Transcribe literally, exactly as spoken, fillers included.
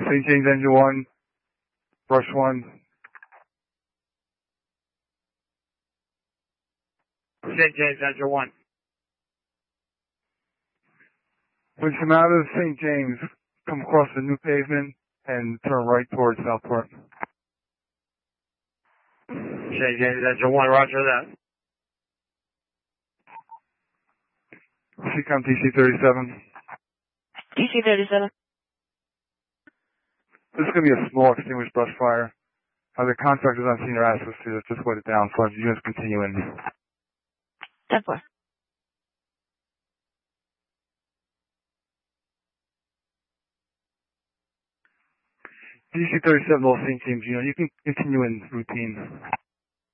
Saint James Engine one, Brush one. Saint James Engine one. When you come out of Saint James, come across the new pavement and turn right towards Southport. Saint James Engine one, roger that. C COM T C thirty-seven. T C thirty-seven. This is going to be a small extinguished brush fire. Uh, the contractor's on senior access to just wait it down, so units continue in. ten four. T C thirty-seven, Los Saint James, you know, you can continue in routine.